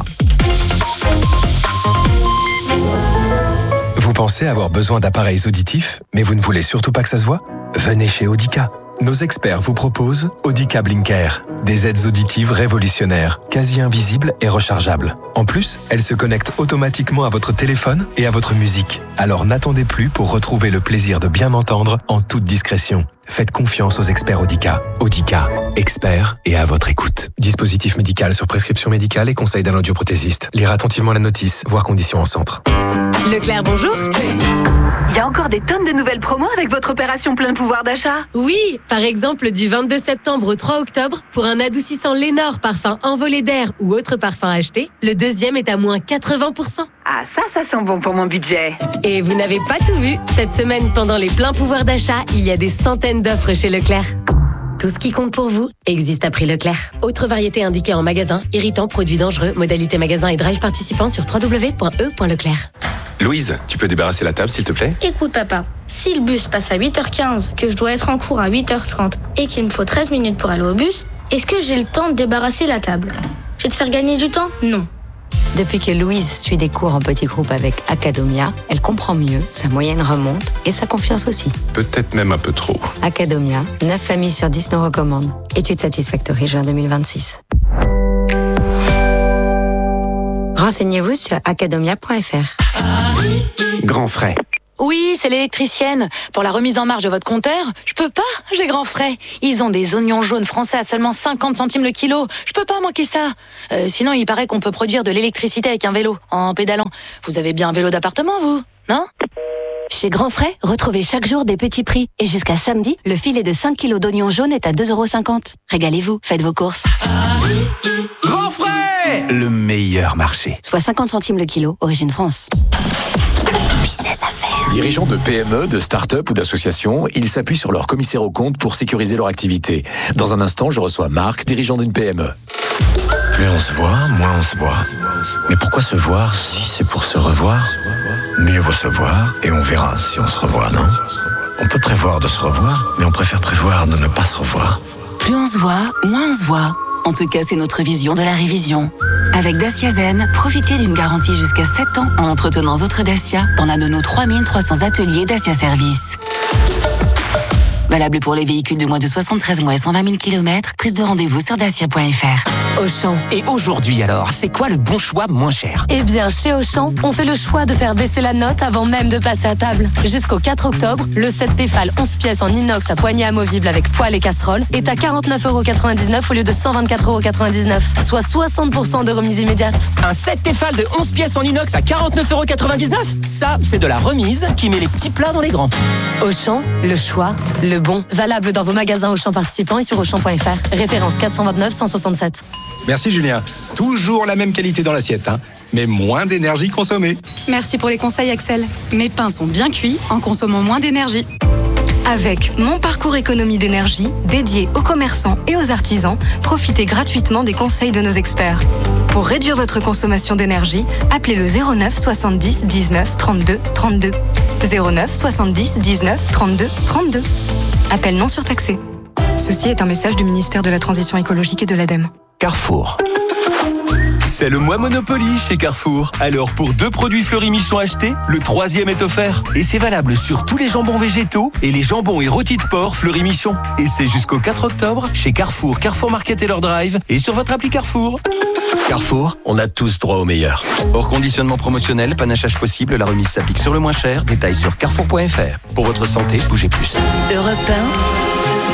Vous pensez avoir besoin d'appareils auditifs, mais vous ne voulez surtout pas que ça se voit? Venez chez Audica. Nos experts vous proposent Audica Blinker, des aides auditives révolutionnaires, quasi invisibles et rechargeables. En plus, elles se connectent automatiquement à votre téléphone et à votre musique. Alors n'attendez plus pour retrouver le plaisir de bien entendre en toute discrétion. Faites confiance aux experts Audica. Audica, experts et à votre écoute. Dispositif médical sur prescription médicale et conseil d'un audioprothésiste. Lire attentivement la notice, voir conditions en centre. Leclerc, bonjour. Il y a encore des tonnes de nouvelles promos avec votre opération plein pouvoir d'achat. Oui, par exemple du vingt-deux septembre au trois octobre, pour un adoucissant Lénore parfum envolé d'air ou autre parfum acheté, le deuxième est à moins quatre-vingts pour cent. Ah ça, ça sent bon pour mon budget. Et vous n'avez pas tout vu. Cette semaine, pendant les pleins pouvoirs d'achat, il y a des centaines d'offres chez Leclerc. Tout ce qui compte pour vous existe à prix Leclerc. Autre variété indiquée en magasin, irritants, produits dangereux, modalité magasin et drive participant sur w w w point e point leclerc. Louise, tu peux débarrasser la table s'il te plaît? Écoute papa, si le bus passe à huit heures quinze, que je dois être en cours à huit heures trente et qu'il me faut treize minutes pour aller au bus, est-ce que j'ai le temps de débarrasser la table? Je vais te faire gagner du temps? Non. Depuis que Louise suit des cours en petits groupes avec Academia, elle comprend mieux, sa moyenne remonte et sa confiance aussi. Peut-être même un peu trop. Academia, neuf familles sur dix nous recommandent. Étude Satisfactory juin deux mille vingt-six. Renseignez-vous sur academia point f r. Grand frais. Oui, c'est l'électricienne. Pour la remise en marche de votre compteur, je peux pas, j'ai grand frais. Ils ont des oignons jaunes français à seulement cinquante centimes le kilo. Je peux pas manquer ça. Euh, sinon, il paraît qu'on peut produire de l'électricité avec un vélo, en pédalant. Vous avez bien un vélo d'appartement, vous, non? Chez Grand Frais, retrouvez chaque jour des petits prix. Et jusqu'à samedi, le filet de cinq kilos d'oignons jaunes est à deux euros cinquante. Régalez-vous, faites vos courses. Grand Frais, le meilleur marché. Soit cinquante centimes le kilo, origine France. Business à faire. Dirigeants de P M E, de start-up ou d'associations, ils s'appuient sur leur commissaire aux comptes pour sécuriser leur activité. Dans un instant, je reçois Marc, dirigeant d'une P M E. Plus on se voit, moins on se voit. Mais pourquoi se voir si c'est pour se revoir? Mieux vaut se voir et on verra si on se revoit, non? On peut prévoir de se revoir, mais on préfère prévoir de ne pas se revoir. Plus on se voit, moins on se voit. En tout cas, c'est notre vision de la révision. Avec Dacia Zen, profitez d'une garantie jusqu'à sept ans en entretenant votre Dacia dans l'un de nos trois mille trois cents ateliers Dacia Service. Valable pour les véhicules de moins de soixante-treize mois et cent vingt mille kilomètres. Prise de rendez-vous sur dacia point f r. Auchan. Et aujourd'hui alors, c'est quoi le bon choix moins cher? Eh bien, chez Auchan, on fait le choix de faire baisser la note avant même de passer à table. Jusqu'au quatre octobre, le set Tefal onze pièces en inox à poignée amovible avec poêle et casserole est à quarante-neuf euros quatre-vingt-dix-neuf au lieu de cent vingt-quatre euros quatre-vingt-dix-neuf, soit soixante pour cent de remise immédiate. Un set Tefal de onze pièces en inox à quarante-neuf euros quatre-vingt-dix-neuf? Ça, c'est de la remise qui met les petits plats dans les grands. Auchan, le choix, le bon. Valable dans vos magasins Auchan participants et sur auchan point f r. Référence quatre cent vingt-neuf cent soixante-sept. Merci Julien. Toujours la même qualité dans l'assiette. Hein. mais moins d'énergie consommée. Merci pour les conseils, Axel. Mes pains sont bien cuits en consommant moins d'énergie. Avec Mon Parcours Économie d'énergie, dédié aux commerçants et aux artisans, profitez gratuitement des conseils de nos experts. Pour réduire votre consommation d'énergie, appelez le zéro neuf soixante-dix dix-neuf trente-deux trente-deux. zéro neuf soixante-dix dix-neuf trente-deux trente-deux. Appel non surtaxé. Ceci est un message du ministère de la Transition écologique et de l'ADEME. Carrefour. C'est le mois Monopoly chez Carrefour. Alors pour deux produits Fleury-Michon achetés, le troisième est offert. Et c'est valable sur tous les jambons végétaux et les jambons et rôtis de porc Fleury-Michon. Et c'est jusqu'au quatre octobre chez Carrefour, Carrefour Market et leur drive et sur votre appli Carrefour. Carrefour, on a tous droit au meilleur. Hors conditionnement promotionnel, panachage possible, la remise s'applique sur le moins cher. Détails sur carrefour point f r. Pour votre santé, bougez plus. Europe un.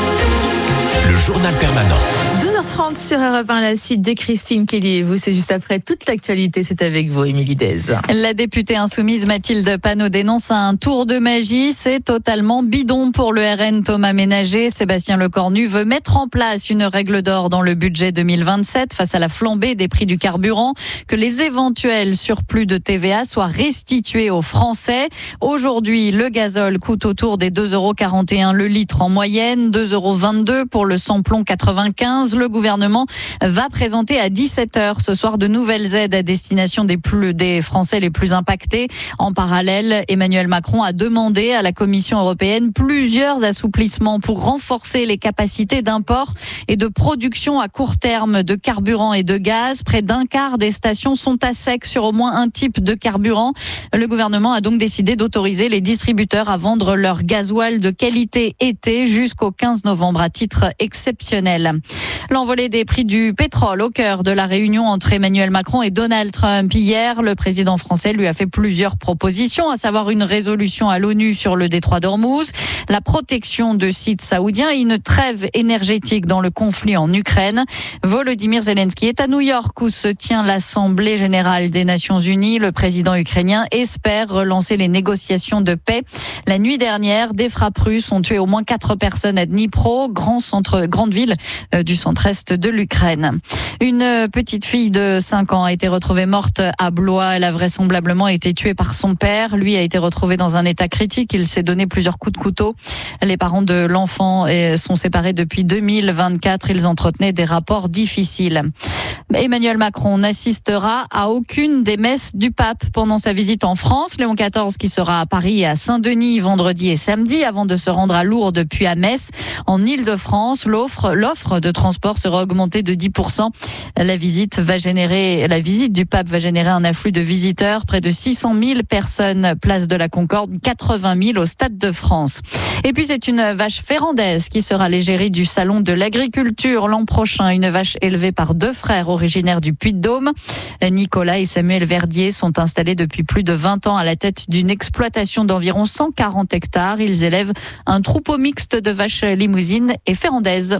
Le journal permanent. douze heures trente sur Europe un, la suite de Christine Kelly et vous. C'est juste après toute l'actualité. C'est avec vous, Émilie Dez. La députée insoumise Mathilde Panot dénonce un tour de magie. C'est totalement bidon pour le R N Thomas Ménager. Sébastien Lecornu veut mettre en place une règle d'or dans le budget deux mille vingt-sept face à la flambée des prix du carburant. Que les éventuels surplus de T V A soient restitués aux Français. Aujourd'hui, le gazole coûte autour des deux euros quarante et un le litre en moyenne, deux euros vingt-deux pour le samplon quatre-vingt-quinze. Le gouvernement va présenter à dix-sept heures ce soir de nouvelles aides à destination des, plus, des Français les plus impactés. En parallèle, Emmanuel Macron a demandé à la Commission européenne plusieurs assouplissements pour renforcer les capacités d'import et de production à court terme de carburant et de gaz. Près d'un quart des stations sont à sec sur au moins un type de carburant. Le gouvernement a donc décidé d'autoriser les distributeurs à vendre leur gasoil de qualité été jusqu'au quinze novembre à titre exceptionnel. L'envolée des prix du pétrole au cœur de la réunion entre Emmanuel Macron et Donald Trump. Hier, le président français lui a fait plusieurs propositions, à savoir une résolution à l'ONU sur le détroit d'Ormuz, la protection de sites saoudiens et une trêve énergétique dans le conflit en Ukraine. Volodymyr Zelensky est à New York où se tient l'Assemblée générale des Nations unies. Le président ukrainien espère relancer les négociations de paix. La nuit dernière, des frappes russes ont tué au moins quatre personnes à Dnipro, grand centre, grande ville du centre-est de l'Ukraine. Une petite fille de cinq ans a été retrouvée morte à Blois. Elle a vraisemblablement été tuée par son père. Lui a été retrouvé dans un état critique. Il s'est donné plusieurs coups de couteau. Les parents de l'enfant sont séparés depuis deux mille vingt-quatre. Ils entretenaient des rapports difficiles. Emmanuel Macron n'assistera à aucune des messes du pape pendant sa visite en France. Léon quatorze qui sera à Paris et à Saint-Denis vendredi et samedi avant de se rendre à Lourdes puis à Metz. En Île-de-France, l'offre, l'offre de transport sera augmentée de dix pour cent. La visite va générer, la visite du pape va générer un afflux de visiteurs, près de six cent mille personnes place de la Concorde, quatre-vingt mille au Stade de France. Et puis c'est une vache férandaise qui sera l'égérie du salon de l'agriculture l'an prochain. Une vache élevée par deux frères originaires du Puy-de-Dôme. Nicolas et Samuel Verdier sont installés depuis plus de vingt ans à la tête d'une exploitation d'environ cent quarante hectares. Ils élèvent un troupeau mixte de vaches limousines et férandaises.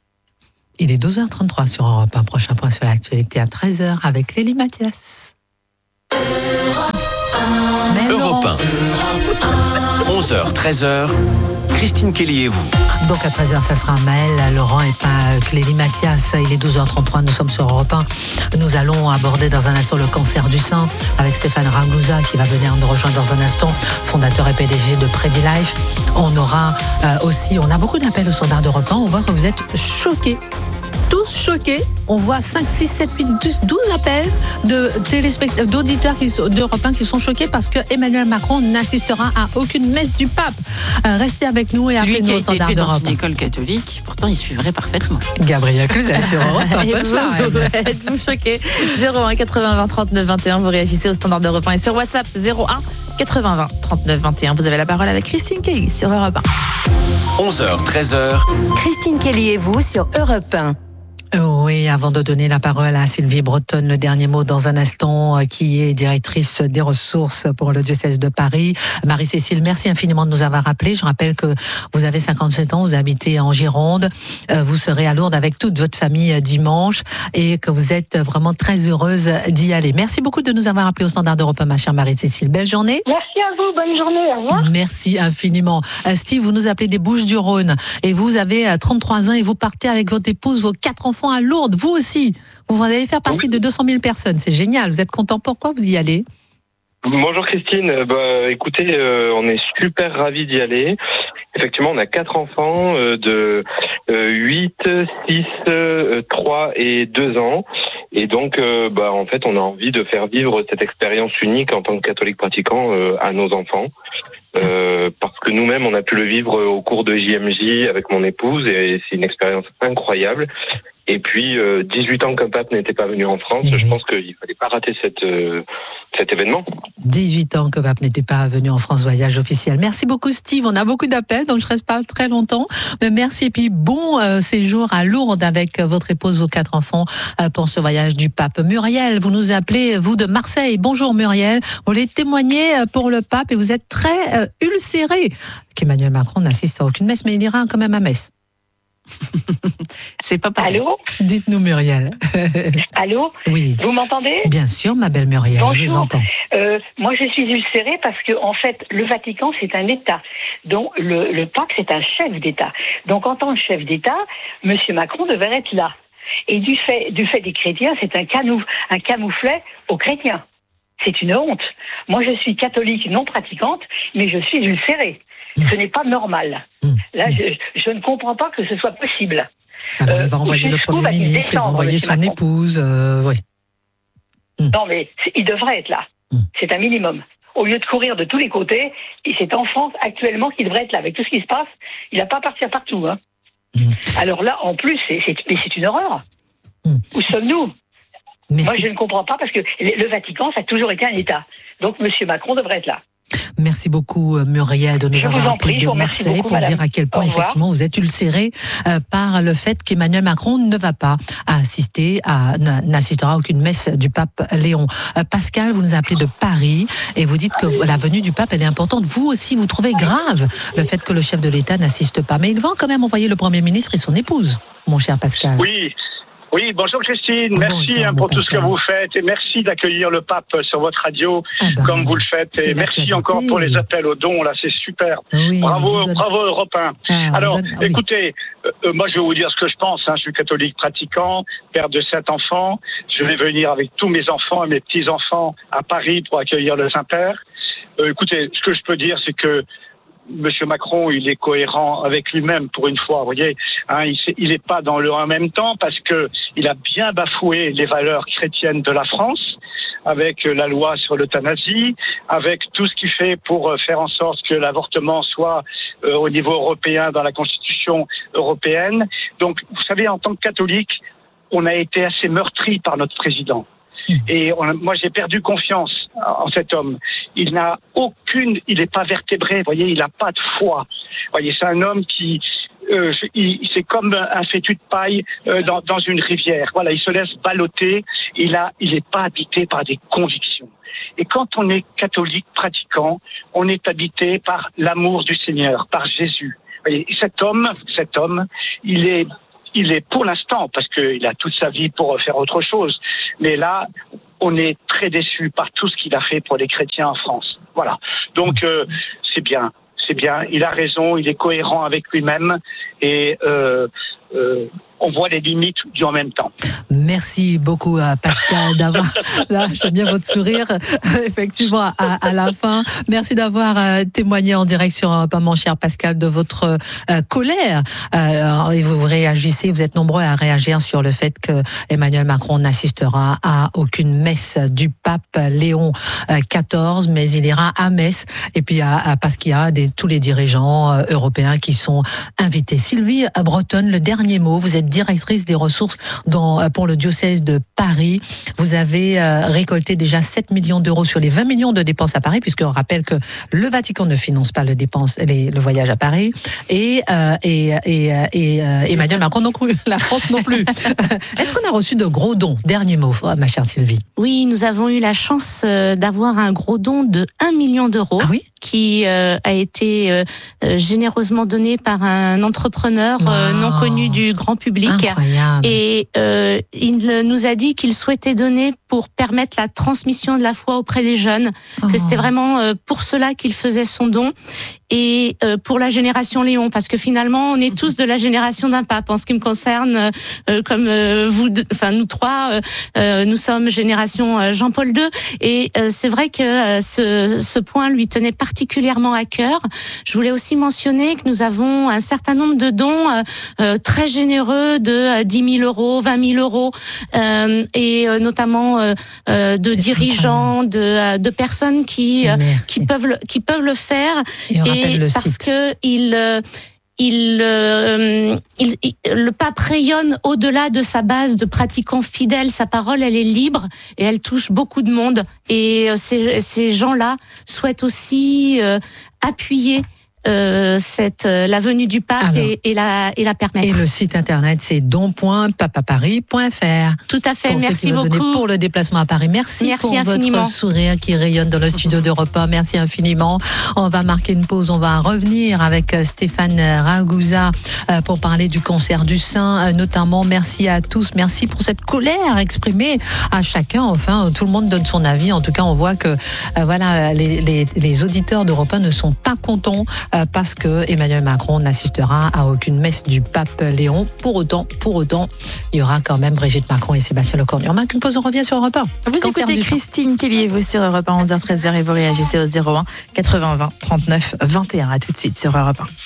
Il est douze heures trente-trois sur Europe un. Prochain point sur l'actualité à treize heures avec Lélie Mathias. Europe un. onze heures, treize heures. Christine Kelly et vous. Donc à treize heures, ça sera Maël, Laurent et pas Clélie Mathias. Il est douze heures trente-trois, nous sommes sur Europe un. Nous allons aborder dans un instant le cancer du sein avec Stéphane Ragusa qui va venir nous rejoindre dans un instant, fondateur et P D G de Predi Life. On aura euh, aussi, on a beaucoup d'appels au standard d'Europe un. On voit que vous êtes choqués. Tous choqués. On voit cinq, six, sept, huit, douze appels de téléspectateurs, d'auditeurs d'Europe un qui sont choqués parce que Emmanuel Macron n'assistera à aucune messe du pape. Euh, restez avec nous et appelez-nous au standard d'Europe un. Lui qui a été élevé dans une école catholique, pourtant il suivrait parfaitement. Gabriel Cluzel sur Europe un. Êtes-vous choqués? zéro un quatre-vingts vingt trente-neuf vingt et un, vous réagissez au standard d'Europe un et sur WhatsApp zéro un quatre-vingts vingt trente-neuf vingt et un. Vous avez la parole avec Christine Kelly sur Europe un. onze heures, treize heures. Christine Kelly et vous sur Europe un. Oui, avant de donner la parole à Sylvie Breton, le dernier mot dans un instant, qui est directrice des ressources pour le diocèse de Paris. Marie-Cécile, merci infiniment de nous avoir appelés. Je rappelle que vous avez cinquante-sept ans, vous habitez en Gironde, vous serez à Lourdes avec toute votre famille dimanche et que vous êtes vraiment très heureuse d'y aller. Merci beaucoup de nous avoir appelés au standard d'Europe un, ma chère Marie-Cécile. Belle journée. Merci à vous, bonne journée, au revoir. Merci infiniment. Steve, vous nous appelez des Bouches-du-Rhône et vous avez trente-trois ans et vous partez avec votre épouse, vos quatre enfants enfants à Lourdes, vous aussi. Vous allez faire partie oui. de deux cent mille personnes, c'est génial. Vous êtes content, pourquoi vous y allez ? Bonjour Christine, bah, écoutez, euh, on est super ravis d'y aller. Effectivement, on a quatre enfants euh, de euh, huit, six, euh, trois et deux ans. Et donc, euh, bah, en fait, on a envie de faire vivre cette expérience unique en tant que catholique pratiquant euh, à nos enfants. Euh, parce que nous-mêmes, on a pu le vivre au cours de J M J avec mon épouse et c'est une expérience incroyable. Et puis, euh, dix-huit ans qu'un pape n'était pas venu en France, mmh. je pense qu'il ne fallait pas rater cette, euh, cet événement. dix-huit ans que pape n'était pas venu en France, voyage officiel. Merci beaucoup Steve, on a beaucoup d'appels, donc je ne reste pas très longtemps. Mais merci et puis bon euh, séjour à Lourdes avec votre épouse, vos quatre enfants euh, pour ce voyage du pape. Muriel, vous nous appelez, vous de Marseille. Bonjour Muriel, vous voulez témoigner pour le pape et vous êtes très euh, ulcéré qu'Emmanuel Macron n'assiste à aucune messe, mais il ira quand même à messe. C'est pas pareil. Allô ? Dites-nous Muriel. Allô ? Oui. Vous m'entendez ? Bien sûr, ma belle Muriel, Bonjour. je vous entends. Euh, moi, je suis ulcérée parce que, en fait, le Vatican, c'est un État. Donc, le, le pape, c'est un chef d'État. Donc, en tant que chef d'État, M. Macron devrait être là. Et du fait, du fait des chrétiens, c'est un, canou, un camouflet aux chrétiens. C'est une honte. Moi, je suis catholique non pratiquante, mais je suis ulcérée. Ce n'est pas normal. Là, je, je ne comprends pas que ce soit possible. Alors, il va envoyer le Premier ministre, il va envoyer son épouse. Euh, oui. Non, mais il devrait être là. C'est un minimum. Au lieu de courir de tous les côtés, et c'est en France actuellement qu'il devrait être là. Avec tout ce qui se passe, il n'a pas à partir partout. Hein. Mm. Alors là, en plus, c'est, c'est, mais c'est une horreur. Mm. Où sommes-nous ? Merci. Moi, je ne comprends pas parce que le Vatican, ça a toujours été un État. Donc, M. Macron devrait être là. Merci beaucoup Muriel de nous avoir appelé de Marseille pour dire à quel point effectivement vous êtes ulcéré euh, par le fait qu'Emmanuel Macron ne va pas assister à n'assistera à aucune messe du pape Léon. Euh, Pascal, vous nous appelez de Paris et vous dites que la venue du pape elle est importante. Vous aussi vous trouvez grave le fait que le chef de l'État n'assiste pas, mais il va quand même envoyer le Premier ministre et son épouse, mon cher Pascal. Oui. Oui, bonjour Christine, merci bonjour, hein, pour tout ce que vous faites et merci d'accueillir le pape sur votre radio ah ben, comme vous le faites et merci encore pour les appels aux dons, là c'est super. Oui, bravo, bravo Europe un. Ah, Alors, donne, écoutez, oui. euh, moi je vais vous dire ce que je pense, hein, je suis catholique pratiquant, père de sept enfants, je vais venir avec tous mes enfants et mes petits-enfants à Paris pour accueillir le Saint-Père. Euh, écoutez, ce que je peux dire c'est que Monsieur Macron, il est cohérent avec lui-même pour une fois, vous voyez. Hein, il n'est pas dans le en même temps parce que il a bien bafoué les valeurs chrétiennes de la France avec la loi sur l'euthanasie, avec tout ce qu'il fait pour faire en sorte que l'avortement soit euh, au niveau européen dans la Constitution européenne. Donc, vous savez, en tant que catholique, on a été assez meurtri par notre président. Et on, moi, j'ai perdu confiance en cet homme. Il n'a aucune, il n'est pas vertébré. Vous voyez, il n'a pas de foi. Vous voyez, c'est un homme qui, euh, il, c'est comme un fétu de paille euh, dans, dans une rivière. Voilà, il se laisse balloter. Il a, il n'est pas habité par des convictions. Et quand on est catholique pratiquant, on est habité par l'amour du Seigneur, par Jésus. Vous voyez, cet homme, cet homme, il est Il est pour l'instant, parce qu'il a toute sa vie pour faire autre chose, mais là, on est très déçus par tout ce qu'il a fait pour les chrétiens en France. Voilà. Donc, euh, c'est bien, c'est bien. Il a raison, il est cohérent avec lui-même et euh, euh, on voit les limites du en même temps. Merci beaucoup à Pascal d'avoir, là, j'aime bien votre sourire, effectivement, à, à la fin. Merci d'avoir euh, témoigné en direct sur euh, mon cher Pascal, de votre euh, colère. Euh, et vous réagissez, vous êtes nombreux à réagir sur le fait que Emmanuel Macron n'assistera à aucune messe du pape Léon quatorze, mais il ira à Metz, et puis à, à, parce qu'il y a des, tous les dirigeants euh, européens qui sont invités. Sylvie Bretonne, le dernier mot, vous êtes directrice des ressources dans, pour le diocèse de Paris. Vous avez euh, récolté déjà sept millions d'euros sur les vingt millions de dépenses à Paris, puisqu'on rappelle que le Vatican ne finance pas le, dépense, les, le voyage à Paris, et, euh, et, et, et euh, Emmanuel Macron non plus, la France non plus. Est-ce qu'on a reçu de gros dons ? Dernier mot, ma chère Sylvie. Oui, nous avons eu la chance d'avoir un gros don de un million d'euros. Ah oui ? Qui euh, a été euh, généreusement donné par un entrepreneur wow. euh, non connu du grand public. Incroyable. Et euh, il nous a dit qu'il souhaitait donner pour permettre la transmission de la foi auprès des jeunes, oh. que c'était vraiment euh, pour cela qu'il faisait son don. et euh, pour la génération Léon, parce que finalement, on est tous de la génération d'un pape. En ce qui me concerne, euh, comme euh, vous, enfin nous trois, euh, euh, nous sommes génération euh, Jean-Paul deux, et euh, c'est vrai que euh, ce, ce point lui tenait particulièrement à cœur. Je voulais aussi mentionner que nous avons un certain nombre de dons euh, euh, très généreux de euh, dix mille euros, vingt mille euros, euh, et euh, notamment euh, euh, de dirigeants, de, euh, de personnes qui euh, qui peuvent le, qui peuvent le faire. Et, on et le parce site. que il, euh, il, euh, il, il, le pape rayonne au-delà de sa base de pratiquants fidèles. Sa parole, elle est libre et elle touche beaucoup de monde. Et euh, ces, ces gens-là souhaitent aussi euh, appuyer Euh, cette euh, la venue du pape. Alors, et, et la et la permettre. Et le site internet, c'est don point papaparis point f r. Tout à fait. Pour merci beaucoup pour le déplacement à Paris. Merci, merci pour infiniment. Votre sourire qui rayonne dans le studio d'Europe un. Merci infiniment. On va marquer une pause. On va revenir avec Stéphane Ragusa pour parler du cancer du sein, notamment. Merci à tous. Merci pour cette colère exprimée à chacun. Enfin, tout le monde donne son avis. En tout cas, on voit que euh, voilà, les, les, les auditeurs d'Europe un ne sont pas contents parce que Emmanuel Macron n'assistera à aucune messe du pape Léon. Pour autant, pour autant, il y aura quand même Brigitte Macron et Sébastien Lecornu. On marque une pause, on revient sur Europe un. Vous Cancer écoutez Christine Kelly et vous sur Europe un, onze heures treize et vous réagissez au zéro un quatre-vingts vingt trente-neuf vingt et un. À tout de suite sur Europe un.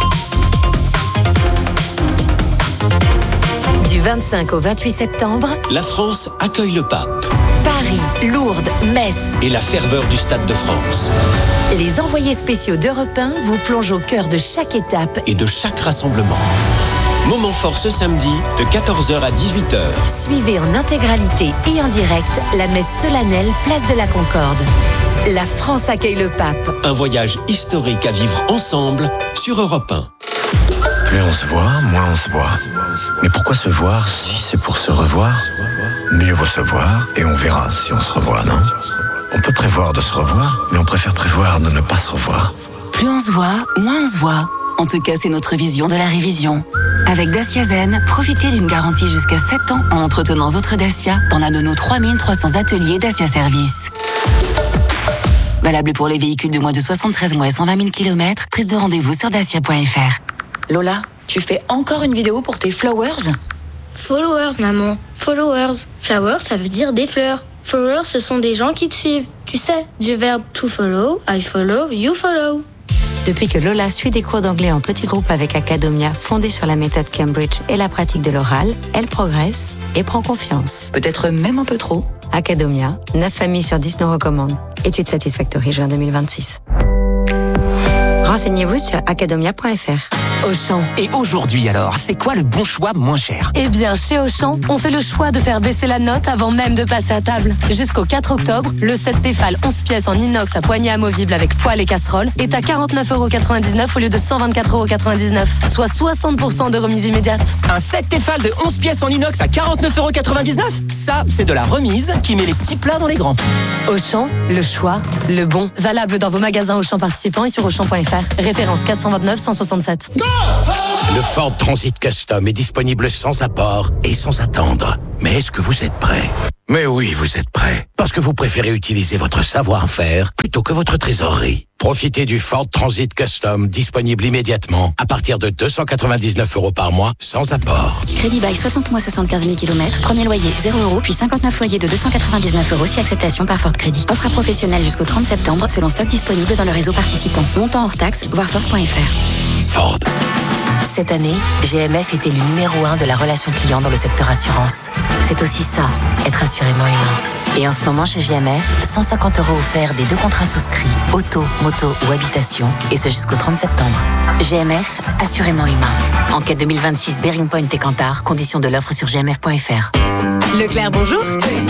Du vingt-cinq au vingt-huit septembre, la France accueille le pape. Paris, Lourdes, Metz et la ferveur du Stade de France. Les envoyés spéciaux d'Europe un vous plongent au cœur de chaque étape et de chaque rassemblement. Moment fort ce samedi de quatorze heures à dix-huit heures. Suivez en intégralité et en direct la messe solennelle Place de la Concorde. La France accueille le pape. Un voyage historique à vivre ensemble sur Europe un. Plus on se voit, moins on se voit. Mais pourquoi se voir si c'est pour se revoir? Mieux vaut se voir et on verra si on se revoit, non? On peut prévoir de se revoir, mais on préfère prévoir de ne pas se revoir. Plus on se voit, moins on se voit. En tout cas, c'est notre vision de la révision. Avec Dacia Zen, profitez d'une garantie jusqu'à sept ans en entretenant votre Dacia dans l'un de nos trois mille trois cents ateliers Dacia Service. Valable pour les véhicules de moins de soixante-treize mois et cent vingt mille kilomètres. Prise de rendez-vous sur dacia point f r. Lola, tu fais encore une vidéo pour tes flowers? Followers, maman. Followers. Flowers, ça veut dire des fleurs. Followers, ce sont des gens qui te suivent. Tu sais, du verbe to follow, I follow, you follow. Depuis que Lola suit des cours d'anglais en petit groupe avec Academia, fondée sur la méthode Cambridge et la pratique de l'oral, elle progresse et prend confiance. Peut-être même un peu trop. Academia, neuf familles sur dix nous recommandent. Étude Satisfactory, juin deux mille vingt-six. Renseignez-vous sur academia point f r. Auchan. Et aujourd'hui alors, c'est quoi le bon choix moins cher? Eh bien, chez Auchan, on fait le choix de faire baisser la note avant même de passer à table. Jusqu'au quatre octobre, le set Tefal onze pièces en inox à poignée amovible avec poêle et casserole est à quarante-neuf euros quatre-vingt-dix-neuf au lieu de cent vingt-quatre euros quatre-vingt-dix-neuf, soit soixante pour cent de remise immédiate. Un set Tefal de onze pièces en inox à quarante-neuf euros quatre-vingt-dix-neuf? Ça, c'est de la remise qui met les petits plats dans les grands. Auchan, le choix, le bon. Valable dans vos magasins Auchan participants et sur auchan point f r. Référence quatre cent vingt-neuf cent soixante-sept. Le Ford Transit Custom est disponible sans apport et sans attendre. Mais est-ce que vous êtes prêt? Mais oui, vous êtes prêt. Parce que vous préférez utiliser votre savoir-faire plutôt que votre trésorerie. Profitez du Ford Transit Custom disponible immédiatement à partir de deux cent quatre-vingt-dix-neuf euros par mois sans apport. Crédit bail soixante mois soixante-quinze mille kilomètres. Premier loyer zéro euros puis cinquante-neuf loyers de deux cent quatre-vingt-dix-neuf euros si acceptation par Ford Crédit. Offre à professionnels jusqu'au trente septembre selon stock disponible dans le réseau participant. Montant hors taxe, voir Ford point f r. Ford. Cette année, G M F est élu numéro un de la relation client dans le secteur assurance. C'est aussi ça, être assurément humain. Et en ce moment, chez G M F, cent cinquante euros offerts des deux contrats souscrits, auto, moto ou habitation, et ce jusqu'au trente septembre. G M F, assurément humain. Enquête deux mille vingt-six, Bearing Point et Kantar, conditions de l'offre sur g m f point f r. Leclerc, bonjour.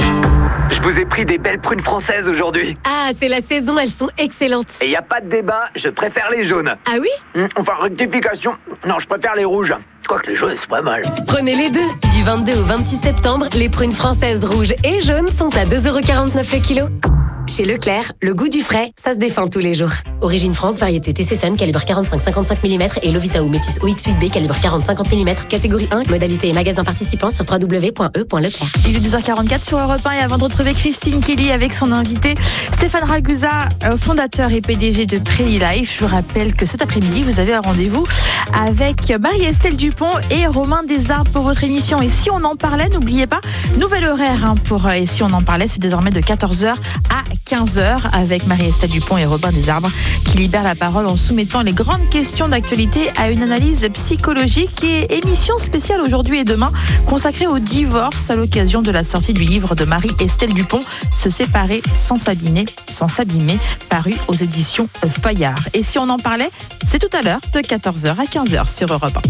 Je vous ai pris des belles prunes françaises aujourd'hui. Ah, c'est la saison, elles sont excellentes. Et il n'y a pas de débat, je préfère les jaunes. Ah oui? mmh, Enfin, rectification, non, je préfère les rouges. Quoique les jaunes, c'est pas mal. Prenez les deux. Du vingt-deux au vingt-six septembre, les prunes françaises rouges et jaunes sont à deux euros quarante-neuf le kilo. Chez Leclerc, le goût du frais, ça se défend tous les jours. Origine France, variété T C Sun, calibre quarante-cinq cinquante-cinq millimètres et Lovita ou Métis O X huit B, calibre quarante cinquante millimètres, catégorie un, modalité et magasin participant sur w w w point e point leclerc. Il est douze heures quarante-quatre sur Europe un et avant de retrouver Christine Kelly avec son invité Stéphane Ragusa, fondateur et P D G de Pretty Life, je vous rappelle que cet après-midi, vous avez un rendez-vous avec Marie-Estelle Dupont et Romain Desarbes pour votre émission. Et si on en parlait, n'oubliez pas, nouvel horaire hein, pour Et si on en parlait, c'est désormais de quatorze heures à quinze heures avec Marie-Estelle Dupont et Romain Desarbes qui libèrent la parole en soumettant les grandes questions d'actualité à une analyse psychologique et émission spéciale aujourd'hui et demain consacrée au divorce à l'occasion de la sortie du livre de Marie-Estelle Dupont, Se séparer sans s'abîmer, sans s'abîmer, paru aux éditions Fayard. Et si on en parlait, c'est tout à l'heure de quatorze heures à quinze heures sur Europe un.